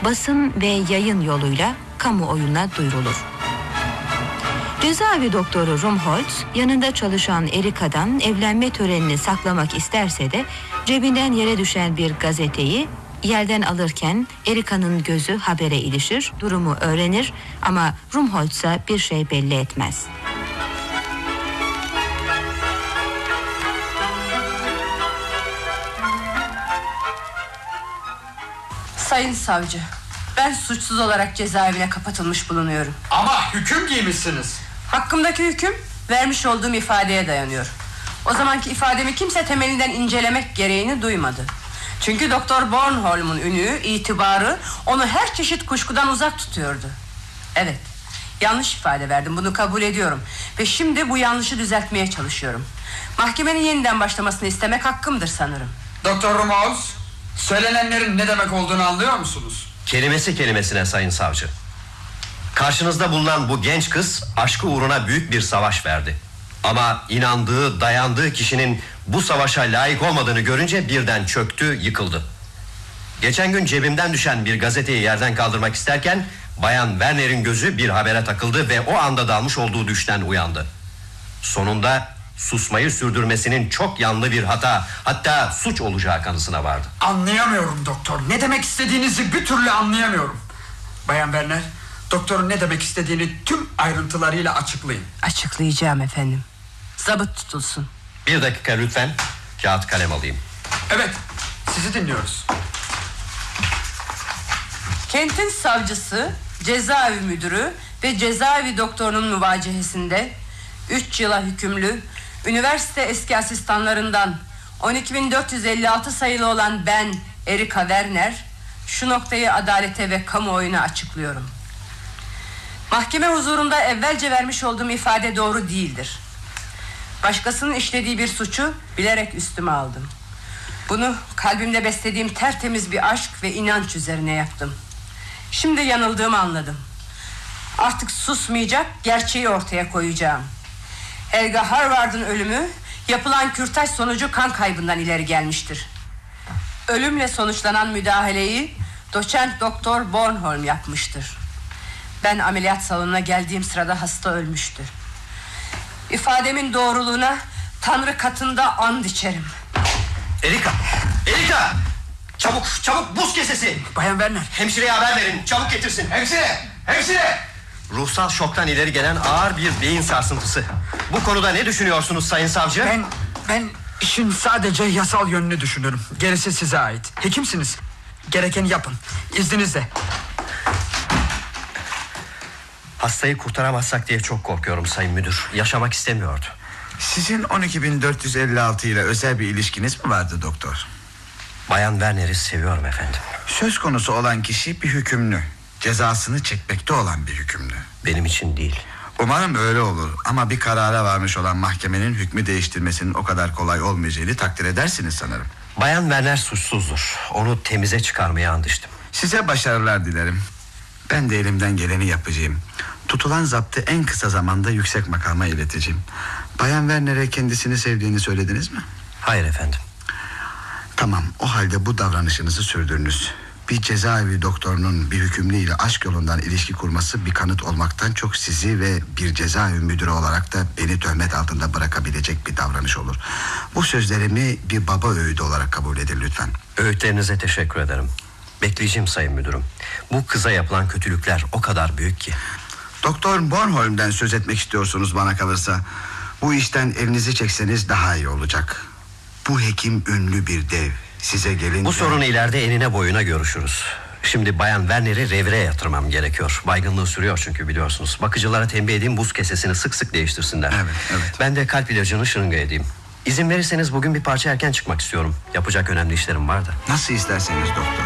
basın ve yayın yoluyla kamuoyuna duyurulur. Cezaevi doktoru Rumholtz yanında çalışan Erika'dan evlenme törenini saklamak isterse de cebinden yere düşen bir gazeteyi yerden alırken Erika'nın gözü habere ilişir, durumu öğrenir ama Rumholtz'a bir şey belli etmez. Sayın savcı, ben suçsuz olarak cezaevine kapatılmış bulunuyorum. Ama hüküm giymişsiniz. Hakkımdaki hüküm vermiş olduğum ifadeye dayanıyor. O zamanki ifademi kimse temelinden incelemek gereğini duymadı. Çünkü Doktor Bornholm'un ünü, itibarı onu her çeşit kuşkudan uzak tutuyordu. Evet, yanlış ifade verdim, bunu kabul ediyorum. Ve şimdi bu yanlışı düzeltmeye çalışıyorum. Mahkemenin yeniden başlamasını istemek hakkımdır sanırım. Doktor Rumholtz, söylenenlerin ne demek olduğunu anlıyor musunuz? Kelimesi kelimesine sayın savcı. Karşınızda bulunan bu genç kız aşkı uğruna büyük bir savaş verdi. Ama inandığı, dayandığı kişinin bu savaşa layık olmadığını görünce birden çöktü, yıkıldı. Geçen gün cebimden düşen bir gazeteyi yerden kaldırmak isterken Bayan Werner'in gözü bir habere takıldı ve o anda dalmış olduğu düşten uyandı. Sonunda susmayı sürdürmesinin çok yanlı bir hata, hatta suç olacağı kanısına vardı. Anlayamıyorum doktor. Ne demek istediğinizi bir türlü anlayamıyorum. Bayan Werner, doktorun ne demek istediğini tüm ayrıntılarıyla açıklayın. Açıklayacağım efendim. Zabıt tutulsun. Bir dakika lütfen, kağıt kalem alayım. Evet, sizi dinliyoruz. Kentin savcısı, cezaevi müdürü ve cezaevi doktorunun müvacehesinde 3 yıla hükümlü üniversite eski asistanlarından 12.456 sayılı olan ben Erika Werner şu noktayı adalete ve kamuoyuna açıklıyorum. Mahkeme huzurunda evvelce vermiş olduğum ifade doğru değildir. Başkasının işlediği bir suçu bilerek üstüme aldım. Bunu kalbimde beslediğim tertemiz bir aşk ve inanç üzerine yaptım. Şimdi yanıldığımı anladım. Artık susmayacak, gerçeği ortaya koyacağım. Helga Harvard'ın ölümü yapılan kürtaj sonucu kan kaybından ileri gelmiştir. Ölümle sonuçlanan müdahaleyi doçent doktor Bornholm yapmıştır. Ben ameliyat salonuna geldiğim sırada hasta ölmüştür. İfademin doğruluğuna Tanrı katında and içerim. Erika! Erika! Çabuk buz kesesi! Bayan Werner. Hemşireye haber verin, çabuk getirsin. Hemşire! Ruhsal şoktan ileri gelen ağır bir beyin sarsıntısı. Bu konuda ne düşünüyorsunuz sayın savcı? Ben işin sadece yasal yönünü düşünürüm. Gerisi size ait. Hekimsiniz. Gerekeni yapın. İzninizle. Hastayı kurtaramazsak diye çok korkuyorum sayın müdür. Yaşamak istemiyordu. Sizin 12.456 ile özel bir ilişkiniz mi vardı doktor? Bayan Werner'i seviyorum efendim. Söz konusu olan kişi bir hükümlü. Cezasını çekmekte olan bir hükümlü. Benim için değil. Umarım öyle olur ama bir karara varmış olan mahkemenin hükmü değiştirmesinin o kadar kolay olmayacağını takdir edersiniz sanırım. Bayan Werner suçsuzdur. Onu temize çıkarmaya andıştım. Size başarılar dilerim. Ben de elimden geleni yapacağım. Tutulan zaptı en kısa zamanda yüksek makama ileteceğim. Bayan Werner'e kendisini sevdiğini söylediniz mi? Hayır efendim. Tamam, o halde bu davranışınızı sürdürünüz. Bir cezaevi doktorunun bir hükümlü ile aşk yolundan ilişki kurması bir kanıt olmaktan çok sizi ve bir cezaevi müdürü olarak da beni töhmet altında bırakabilecek bir davranış olur. Bu sözlerimi bir baba öğüdü olarak kabul edin lütfen. Öğütlerinize teşekkür ederim. Bekleyeceğim sayın müdürüm. Bu kıza yapılan kötülükler o kadar büyük ki. Doktor Bornholm'den söz etmek istiyorsunuz bana kalırsa. Bu işten elinizi çekseniz daha iyi olacak. Bu hekim ünlü bir dev. Size gelince... Bu sorunu ileride enine boyuna görüşürüz. Şimdi Bayan Werner'i revire yatırmam gerekiyor. Baygınlığı sürüyor çünkü biliyorsunuz. Bakıcılara tembih edeyim, buz kesesini sık sık değiştirsinler. Evet. Ben de kalp ilacını şırınga edeyim. İzin verirseniz bugün bir parça erken çıkmak istiyorum. Yapacak önemli işlerim var da. Nasıl isterseniz doktor.